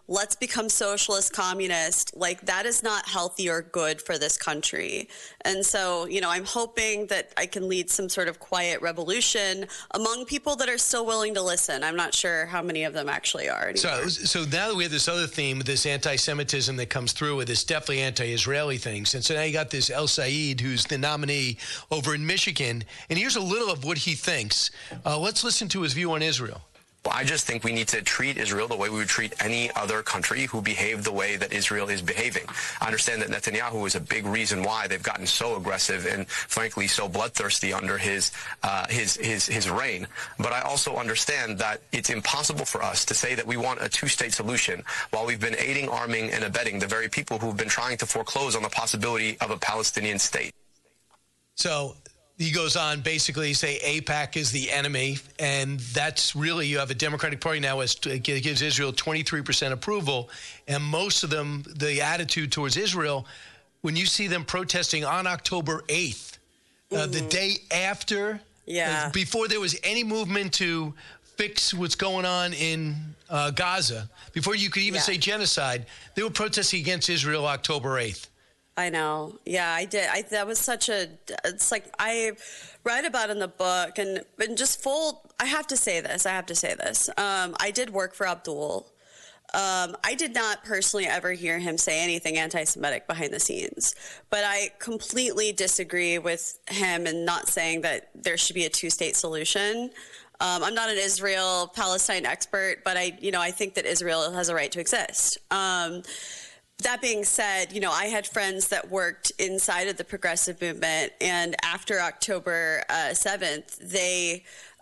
let's become socialist, communist, like that is not healthy or good for this country. And so, you know, I'm hoping that I can lead some sort of quiet revolution among people that are still willing to listen. I'm not sure how many of them actually are anymore. So now that we have this other theme, this anti-Semitism that comes through with this definitely anti-Israeli things. And so now you got this El Said, who's the nominee over in Michigan. And here's a little of what he thinks. Let's listen to his view on Israel. I just think we need to treat Israel the way we would treat any other country who behaved the way that Israel is behaving. I understand that Netanyahu is a big reason why they've gotten so aggressive and, frankly, so bloodthirsty under his reign. But I also understand that it's impossible for us to say that we want a two-state solution while we've been aiding, arming, and abetting the very people who've been trying to foreclose on the possibility of a Palestinian state. So he goes on basically say AIPAC is the enemy, and that's really, you have a Democratic Party now that gives Israel 23% approval, and most of them, the attitude towards Israel, when you see them protesting on October 8th, the day after, before there was any movement to fix what's going on in Gaza, before you could even say genocide, they were protesting against Israel October 8th. I know. Yeah, I did. That was such a, it's like I write about in the book and just I have to say this. I did work for Abdul. I did not personally ever hear him say anything anti-Semitic behind the scenes, but I completely disagree with him in not saying that there should be a two-state solution. I'm not an Israel-Palestine expert, but I think that Israel has a right to exist. That being said, you know, I had friends that worked inside of the progressive movement, and after October 7th, they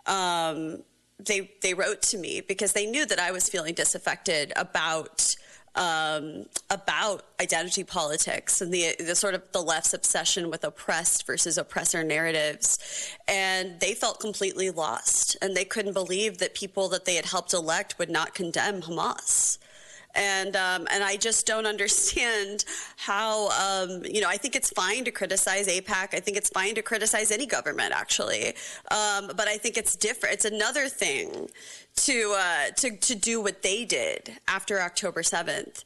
wrote to me because they knew that I was feeling disaffected about identity politics and the sort of the left's obsession with oppressed versus oppressor narratives. And they felt completely lost, and they couldn't believe that people that they had helped elect would not condemn Hamas. And I just don't understand how, I think it's fine to criticize AIPAC. I think it's fine to criticize any government, actually. But I think it's different. It's another thing to do what they did after October 7th.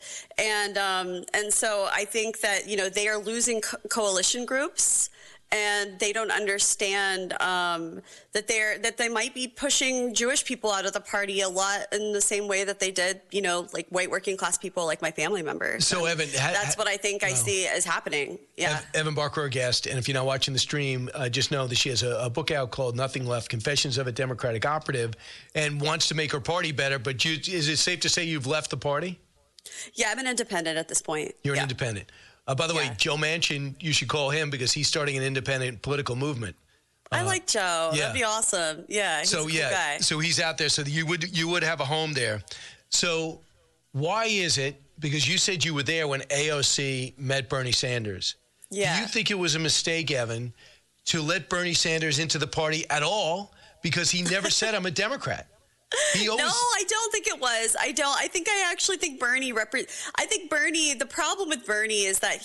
And so I think that, you know, they are losing coalition groups. And they don't understand that they might be pushing Jewish people out of the party a lot in the same way that they did, you know, like white working class people like my family members. So Evan, that's what I think I see as happening. Yeah. Evan Barker, our guest, and if you're not watching the stream, just know that she has a book out called Nothing Left: Confessions of a Democratic Operative, and wants to make her party better. But is it safe to say you've left the party? Yeah, I'm an independent at this point. You're an independent. By the way, Joe Manchin, you should call him because he's starting an independent political movement. I like Joe. That'd be awesome. Yeah, he's a cool guy. So he's out there. So you would have a home there. So why is it, because you said you were there when AOC met Bernie Sanders. Yeah. Do you think it was a mistake, Evan, to let Bernie Sanders into the party at all? Because he never said, I'm a Democrat. No, I don't think it was. I actually think Bernie I think Bernie, the problem with Bernie is that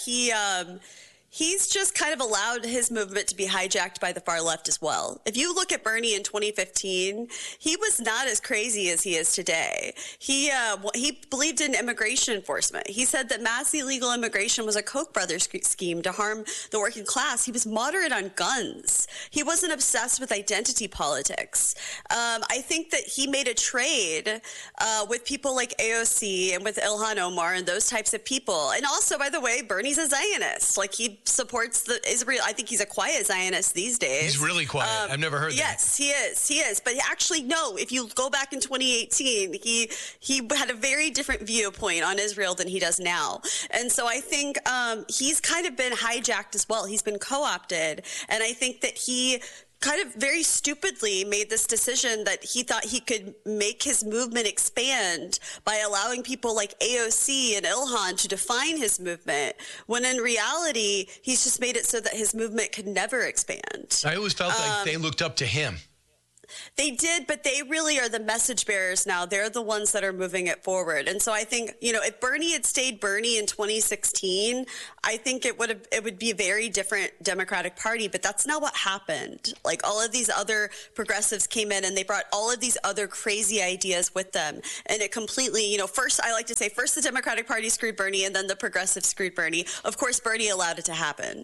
he's just kind of allowed his movement to be hijacked by the far left as well. If you look at Bernie in 2015, he was not as crazy as he is today. He believed in immigration enforcement. He said that mass illegal immigration was a Koch brothers scheme to harm the working class. He was moderate on guns. He wasn't obsessed with identity politics. I think that he made a trade with people like AOC and with Ilhan Omar and those types of people. And also, by the way, Bernie's a Zionist. Like, he supports the Israel. I think he's a quiet Zionist these days. He's really quiet. I've never heard that. Yes, he is. But actually, no, if you go back in 2018, he had a very different viewpoint on Israel than he does now. And so I think he's kind of been hijacked as well. He's been co-opted. And I think that he kind of very stupidly made this decision that he thought he could make his movement expand by allowing people like AOC and Ilhan to define his movement, when in reality, he's just made it so that his movement could never expand. I always felt like they looked up to him. They did, but they really are the message bearers now. They're the ones that are moving it forward. And so I think, if Bernie had stayed Bernie in 2016, I think it would be a very different Democratic Party, but that's not what happened. Like, all of these other progressives came in and they brought all of these other crazy ideas with them. And it completely, first the Democratic Party screwed Bernie and then the progressives screwed Bernie. Of course, Bernie allowed it to happen.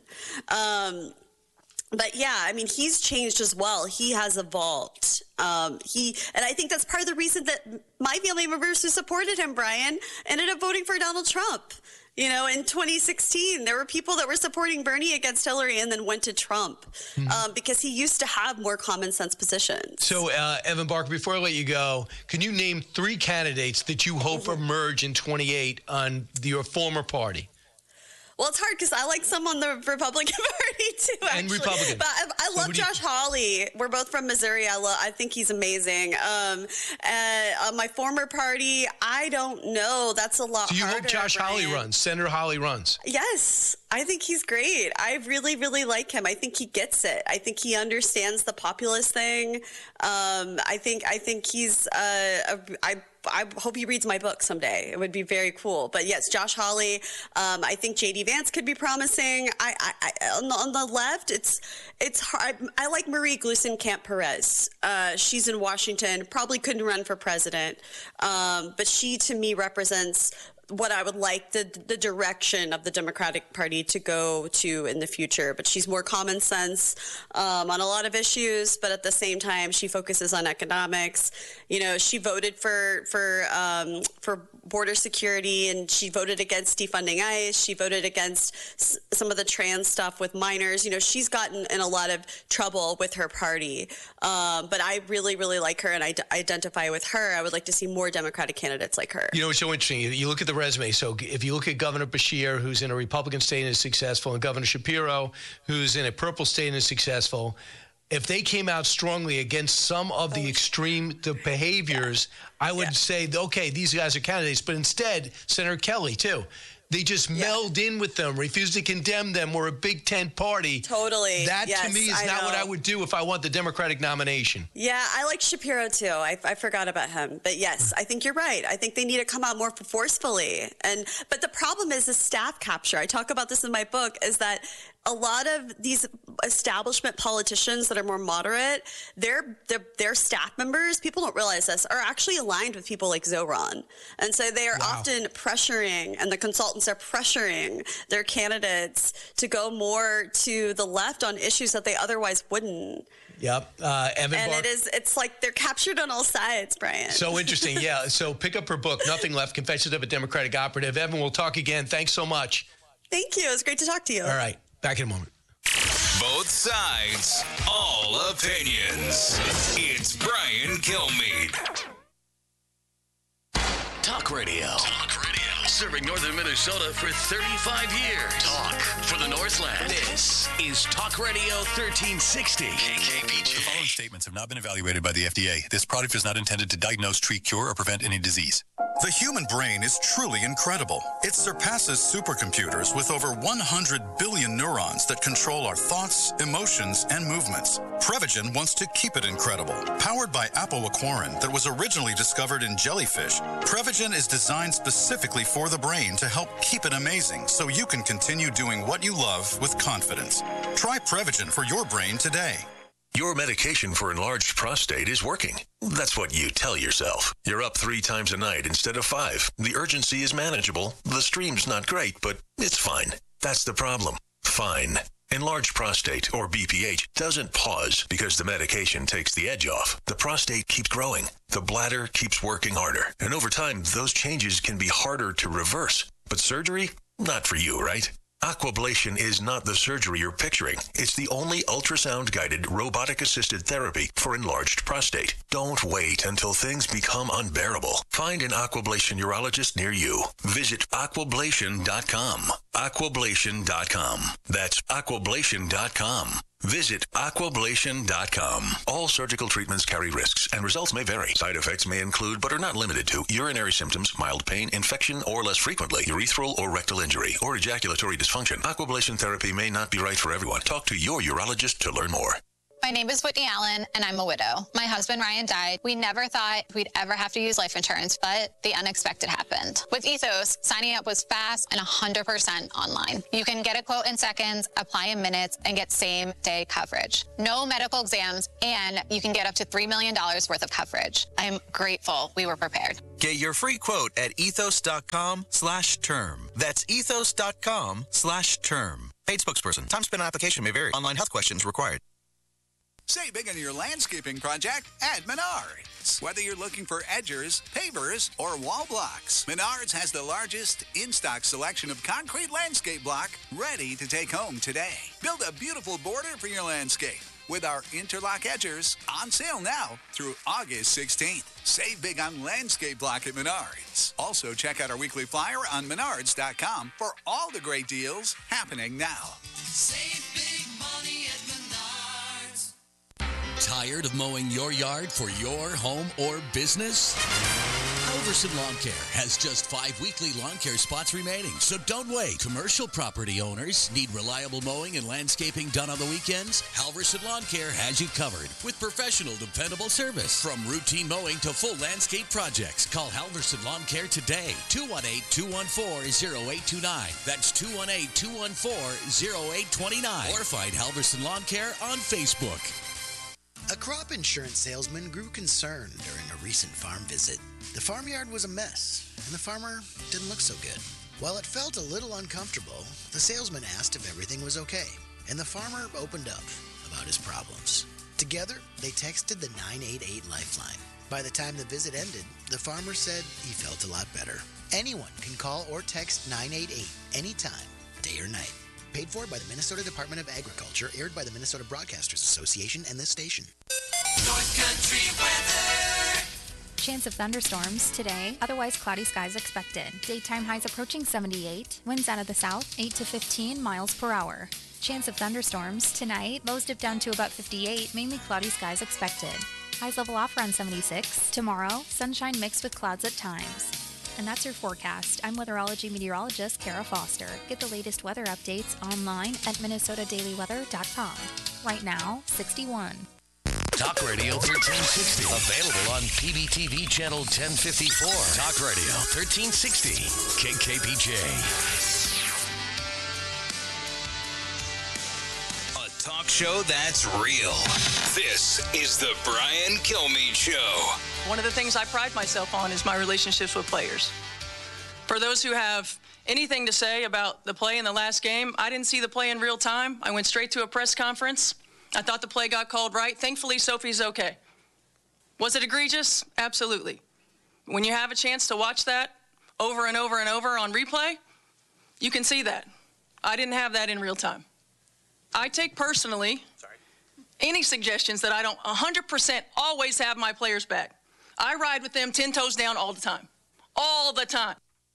But yeah, I mean, he's changed as well. He has evolved. And I think that's part of the reason that my family members who supported him, Brian, ended up voting for Donald Trump. In 2016, there were people that were supporting Bernie against Hillary and then went to Trump because he used to have more common sense positions. So, Evan Barker, before I let you go, can you name 3 candidates that you hope emerge in 28 on your former party? Well, it's hard because I like some on the Republican Party too, actually. And Republican. But I love Josh Hawley. We're both from Missouri. I think he's amazing. My former party, I don't know. That's a lot harder. So you hope Josh Hawley runs, Senator Hawley runs? Yes. I think he's great. I really, really like him. I think he gets it. I think he understands the populist thing. I think he's I hope he reads my book someday. It would be very cool. But yes, Josh Hawley. I think J.D. Vance could be promising. On the left, it's hard. I like Marie Gluesenkamp-Perez. She's in Washington. Probably couldn't run for president, but she to me represents what I would like the direction of the Democratic Party to go to in the future. But she's more common sense on a lot of issues, but at the same time, she focuses on economics. She voted for border security, and she voted against defunding ICE. She voted against some of the trans stuff with minors. She's gotten in a lot of trouble with her party. But I really, really like her, and I identify with her. I would like to see more Democratic candidates like her. It's so interesting. You look at the resume. So if you look at Governor Beshear, who's in a Republican state and is successful, and Governor Shapiro, who's in a purple state and is successful, if they came out strongly against some of the extreme behaviors, I would say, okay, these guys are candidates. But instead, Senator Kelly, too. They just meld in with them, refuse to condemn them. We're a big tent party. Totally. That, to me, is not what I would do if I want the Democratic nomination. Yeah, I like Shapiro, too. I forgot about him. But, yes, I think you're right. I think they need to come out more forcefully. But the problem is the staff capture. I talk about this in my book, is that a lot of these establishment politicians that are more moderate, their staff members, people don't realize this, are actually aligned with people like Zoran. And so they are often pressuring, and the consultants are pressuring their candidates to go more to the left on issues that they otherwise wouldn't. Yep. It's like they're captured on all sides, Brian. So interesting. Yeah. So pick up her book, Nothing Left, Confessions of a Democratic Operative. Evan, we'll talk again. Thanks so much. Thank you. It was great to talk to you. All right. Back in a moment. Both sides, all opinions. It's Brian Kilmeade. Talk Radio. Serving northern Minnesota for 35 years. Talk for the Northland. This is Talk Radio 1360. KKPJ. The following statements have not been evaluated by the FDA. This product is not intended to diagnose, treat, cure, or prevent any disease. The human brain is truly incredible. It surpasses supercomputers with over 100 billion neurons that control our thoughts, emotions, and movements. Prevagen wants to keep it incredible. Powered by apoaquarin that was originally discovered in jellyfish, Prevagen is designed specifically for the brain to help keep it amazing so you can continue doing what you love with confidence. Try Prevagen for your brain today. Your medication for enlarged prostate is working. That's what you tell yourself. You're up 3 times a night instead of 5. The urgency is manageable. The stream's not great, but it's fine. That's the problem. Fine. Enlarged prostate, or BPH, doesn't pause because the medication takes the edge off. The prostate keeps growing. The bladder keeps working harder. And over time, those changes can be harder to reverse. But surgery? Not for you, right? Aquablation is not the surgery you're picturing. It's the only ultrasound-guided, robotic-assisted therapy for enlarged prostate. Don't wait until things become unbearable. Find an Aquablation urologist near you. Visit aquablation.com. Aquablation.com. That's aquablation.com. Visit aquablation.com. All surgical treatments carry risks, and results may vary. Side effects may include, but are not limited to, urinary symptoms, mild pain, infection, or less frequently, urethral or rectal injury, or ejaculatory dysfunction. Aquablation therapy may not be right for everyone. Talk to your urologist to learn more. My name is Whitney Allen, and I'm a widow. My husband, Ryan, died. We never thought we'd ever have to use life insurance, but the unexpected happened. With Ethos, signing up was fast and 100% online. You can get a quote in seconds, apply in minutes, and get same-day coverage. No medical exams, and you can get up to $3 million worth of coverage. I am grateful we were prepared. Get your free quote at ethos.com/term. That's ethos.com/term. Paid spokesperson. Time spent on application may vary. Online health questions required. Save big on your landscaping project at Menards. Whether you're looking for edgers, pavers, or wall blocks, Menards has the largest in-stock selection of concrete landscape block ready to take home today. Build a beautiful border for your landscape with our interlock edgers on sale now through August 16th. Save big on landscape block at Menards. Also, check out our weekly flyer on menards.com for all the great deals happening now. Save big money at Menards. Tired of mowing your yard for your home or business? Halverson Lawn Care has just 5 weekly lawn care spots remaining, so don't wait. Commercial property owners need reliable mowing and landscaping done on the weekends? Halverson Lawn Care has you covered with professional, dependable service. From routine mowing to full landscape projects, call Halverson Lawn Care today. 218-214-0829. That's 218-214-0829. Or find Halverson Lawn Care on Facebook. A crop insurance salesman grew concerned during a recent farm visit. The farmyard was a mess, and the farmer didn't look so good. While it felt a little uncomfortable, the salesman asked if everything was okay, and the farmer opened up about his problems. Together, they texted the 988 Lifeline. By the time the visit ended, the farmer said he felt a lot better. Anyone can call or text 988 anytime, day or night. Paid for by the Minnesota Department of Agriculture, aired by the Minnesota Broadcasters Association and this station. North Country weather. Chance of thunderstorms today, otherwise cloudy skies expected. Daytime highs approaching 78, winds out of the south 8 to 15 miles per hour. Chance of thunderstorms tonight, lows dip down to about 58, mainly cloudy skies expected. Highs level off around 76. Tomorrow, sunshine mixed with clouds at times. And that's your forecast. I'm weatherology meteorologist Kara Foster. Get the latest weather updates online at minnesotadailyweather.com. Right now, 61. Talk Radio 1360. Available on PBTV channel 1054. Talk Radio 1360. KKPJ. A talk show that's real. This is the Brian Kilmeade Show. One of the things I pride myself on is my relationships with players. For those who have anything to say about the play in the last game, I didn't see the play in real time. I went straight to a press conference. I thought the play got called right. Thankfully, Sophie's okay. Was it egregious? Absolutely. When you have a chance to watch that over and over and over on replay, you can see that. I didn't have that in real time. I take personally any suggestions that I don't 100% always have my players back. I ride with them 10 toes down all the time. All the time.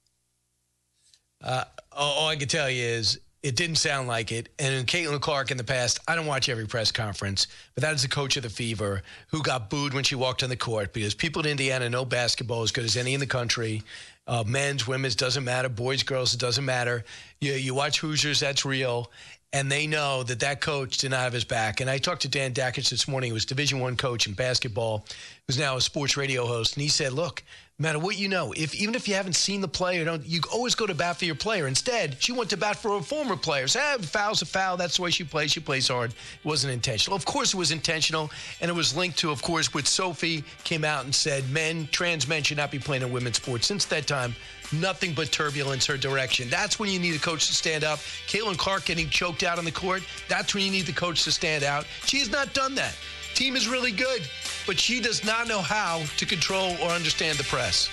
All I can tell you is it didn't sound like it. And Caitlin Clark in the past, I don't watch every press conference, but that is the coach of the Fever who got booed when she walked on the court because people in Indiana know basketball as good as any in the country. Men's, women's, doesn't matter. Boys, girls, it doesn't matter. You watch Hoosiers, that's real. And they know that that coach did not have his back. And I talked to Dan Dakich this morning, who was Division I coach in basketball, who's now a sports radio host. And he said, look, no matter what you know, even if you haven't seen the play, you always go to bat for your player. Instead, she went to bat for a former player. So, foul's a foul. That's the way she plays. She plays hard. It wasn't intentional. Of course it was intentional. And it was linked to, of course, what Sophie came out and said, trans men should not be playing in women's sports. Since that time, nothing but turbulence her direction. That's when you need a coach to stand up. Caitlin Clark getting choked out on the court, that's when you need the coach to stand out. She has not done that. Team is really good, but she does not know how to control or understand the press.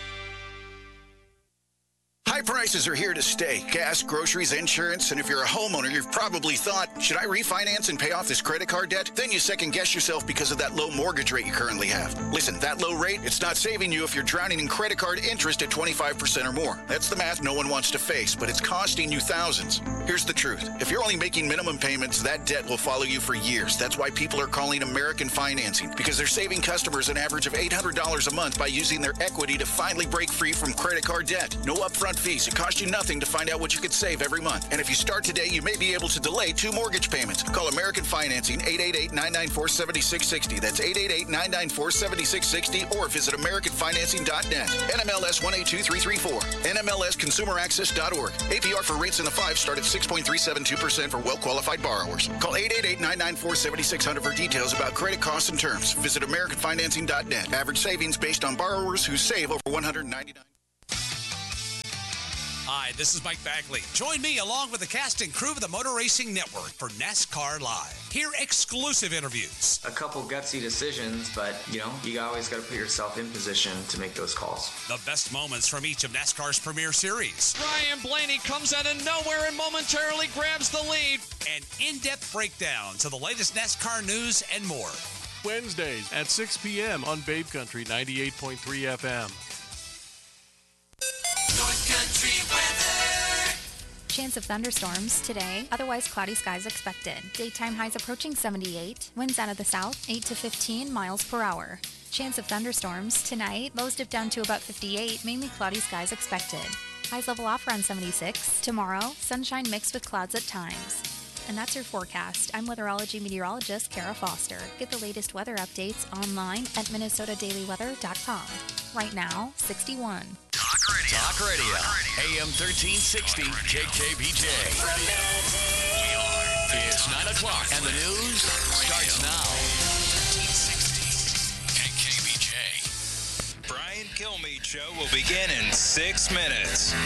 High prices are here to stay. Gas, groceries, insurance, and if you're a homeowner, you've probably thought, should I refinance and pay off this credit card debt? Then you second-guess yourself because of that low mortgage rate you currently have. Listen, that low rate, it's not saving you if you're drowning in credit card interest at 25% or more. That's the math no one wants to face, but it's costing you thousands. Here's the truth. If you're only making minimum payments, that debt will follow you for years. That's why people are calling American Financing, because they're saving customers an average of $800 a month by using their equity to finally break free from credit card debt. No upfront fees. It costs you nothing to find out what you could save every month. And if you start today, you may be able to delay 2 mortgage payments. Call American Financing, 888-994-7660. That's 888-994-7660, or visit AmericanFinancing.net. NMLS 182334. NMLSConsumerAccess.org. APR for rates in the 5 start at 6.372% for well-qualified borrowers. Call 888-994-7600 for details about credit costs and terms. Visit AmericanFinancing.net. Average savings based on borrowers who save over $199. Hi, this is Mike Bagley. Join me along with the cast and crew of the Motor Racing Network for NASCAR Live. Hear exclusive interviews. A couple gutsy decisions, but, you always got to put yourself in position to make those calls. The best moments from each of NASCAR's premier series. Ryan Blaney comes out of nowhere and momentarily grabs the lead. And in-depth breakdowns of the latest NASCAR news and more. Wednesdays at 6 p.m. on Babe Country 98.3 FM. North Country weather. Chance of thunderstorms today, otherwise cloudy skies expected. Daytime highs approaching 78, winds out of the south 8 to 15 miles per hour. Chance of thunderstorms tonight, lows dip down to about 58, mainly cloudy skies expected. Highs level off around 76. Tomorrow, sunshine mixed with clouds at times. And that's your forecast. I'm weatherology meteorologist Kara Foster. Get the latest weather updates online at minnesotadailyweather.com. Right now, 61. Talk Radio. AM 1360 KKBJ. It's 9 o'clock and the news starts now. 1360 KKBJ. Brian Kilmeade Show will begin in 6 minutes.